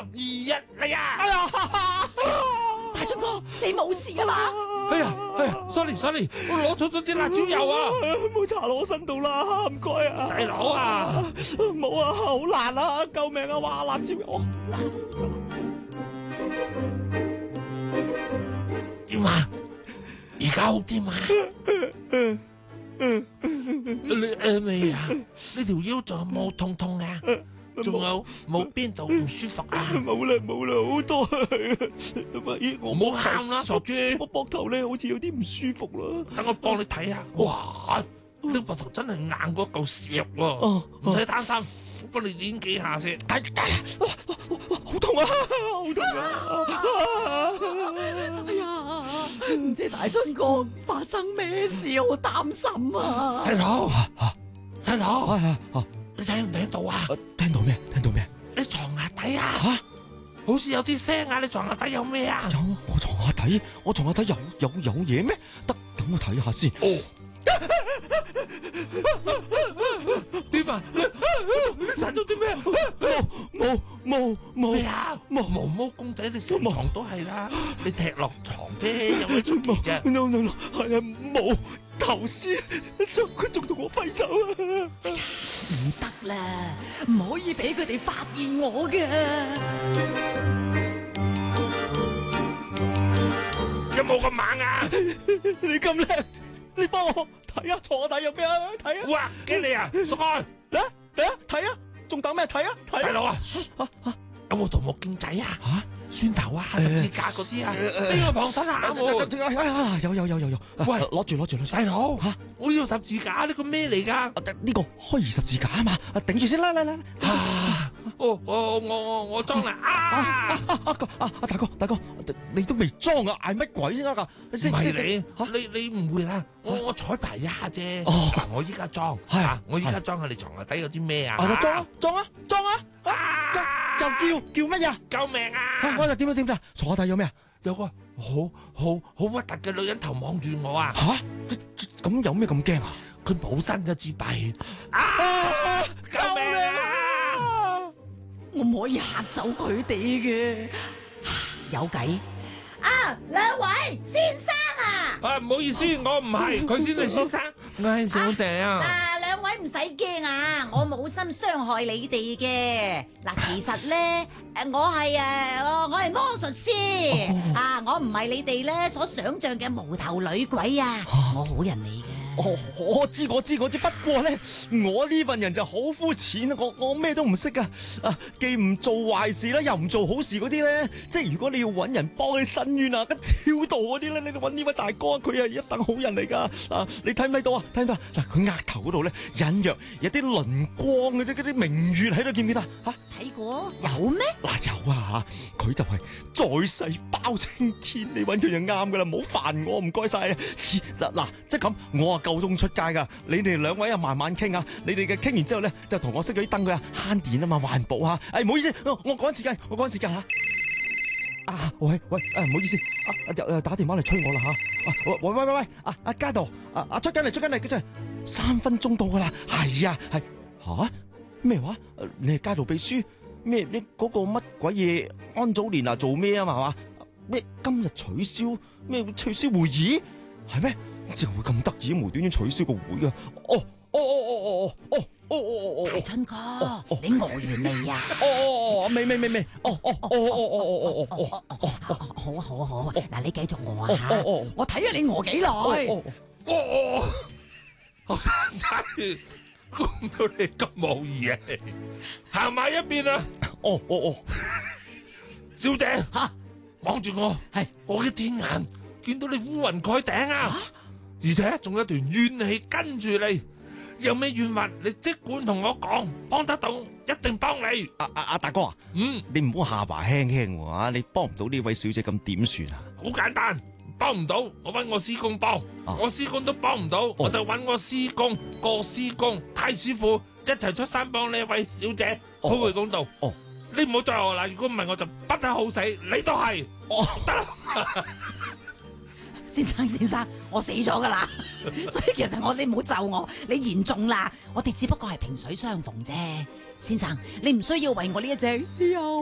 2、1，嚟啊！ 哎呀， 大春哥，你冇事啊嘛？ 哎呀，sorry，我攞錯咗支辣椒油啊！ 唔好搽落我身度啦，唔該啊！ 細佬啊， 冇啊，好辣啊！救命啊！哇，辣椒油！ 點啊？而家好啲嘛？你未啊？呢條腰仲有冇痛啊？仲有冇邊度唔舒服啊？ 冇啦，好多。咦，我唔好喊啦，傻豬！ 我膊頭咧好似有啲唔舒服啦。 等我幫你睇下。哇，呢膊頭真係硬過嚿石喎！ 哦唔使擔心，我幫你捏幾下先。 哎呀，好痛啊！好痛啊！ 哎呀，唔知大春哥發生咩事，好擔心啊！ 細佬，細佬， 啊， 你聽唔聽到啊？ 聽到咩？ 你床下底啊？ 吓？ 好似有啲聲啊！你床下底有咩啊？ 我床下底有嘢咩？得，等我睇下先。 哦，點啊？你睇到啲咩？冇咩啊？毛毛公仔，你成床都係啦！你踢落床啫，有咩出奇啫？ No， 係啊，冇。頭先佢仲同我揮手啊！ 唔得啦，唔可以俾佢哋發現我嘅。 有冇咁猛啊？ 你咁叻，你幫我睇下床下底有咩啊？睇啊！ 哇，驚你啊！縮開， 嚟啊！睇啊！仲等咩？睇啊！ 細佬啊！有冇桃木劍仔啊？蒜頭啊，十字架嗰啲啊，呢個傍身啊啱喎。 有。喂，攞住。 細佬，我要十字架，呢個咩嚟噶？ 呢個開儀十字架啊嘛，頂住先啦，嚟。 我裝啦。 大哥，你都未裝啊，嗌乜鬼先得噶？ 唔係你誤會啦，我彩排一下啫。嗱，我依家裝，我依家裝下你床下底有啲咩啊？ 裝啊！又叫乜嘢？ 救命啊！ 我就點啊？床下底有咩啊？ 有個好核突嘅女人頭望住我啊！ 吓？咁有咩咁驚啊？ 佢冇伸一支筆。救命啊！ 我唔可以嚇走佢哋嘅。有計啊！兩位先生啊！ 唔好意思，我唔係，佢先係先生，我係小姐啊！ 兩位唔使驚啊，我冇心傷害你哋嘅。嗱，其實咧，我係魔術師我唔係你哋咧所想象嘅無頭女鬼啊，我好人嚟嘅。 我知，不過咧，我呢份人就好膚淺啊！我咩都唔識噶，既唔做壞事啦，又唔做好事嗰啲咧，即係如果你要揾人幫你伸冤啊、超度嗰啲咧，你揾呢位大哥，佢係一等好人嚟噶。你睇唔睇到啊？睇唔睇？嗱，佢額頭嗰度咧，隱約有啲鱗光嘅啫，嗰啲明月喺度，見唔見得？ 睇過有咩？ 有啊，佢就係在世包青天，你揾佢就啱噶啦，唔好煩我，唔該晒。嗱，即係咁，我夠鐘出街噶，你哋兩位慢慢傾啊！你哋嘅傾完之後咧，就同我熄咗啲燈佢啊，慳電啊嘛，環保啊！唔好意思，我趕時間吓。喂，唔好意思，又打電話嚟催我啦吓！喂，阿家道，出緊嚟，佢真係3分鐘到噶啦，係吓咩話？你係街道秘書咩？你嗰個乜鬼嘢安祖蓮做咩啊嘛？咩今日取消會議係咩？就會咁得意無端端取消個會噶？ 大春哥，你餓完未啊？ 未。 好啊，嗱，你繼續餓啊吓。 我睇下你餓幾耐。 後生仔，估唔到你咁冇義氣，行埋一邊啊！小姐，望住我， 係我嘅天眼見到你烏雲蓋頂啊！而且仲有一團怨氣跟住你，有咩怨恨你即管同我講，幫得到一定幫你。 阿大哥啊，你唔好下巴輕喎，你幫唔到呢位小姐咁點算啊？ 好簡單，幫唔到我揾我師公幫，我師公都幫唔到，我就揾我師公、個師公、太師傅一齊出山幫呢位小姐討回公道。你唔好再我啦，如果唔係我就不得好死，你都係。得啦。 先生，我死咗噶啦，所以其實你唔好咒我，你言重啦，我哋只不過係萍水相逢啫。先生，你唔需要為我呢一隻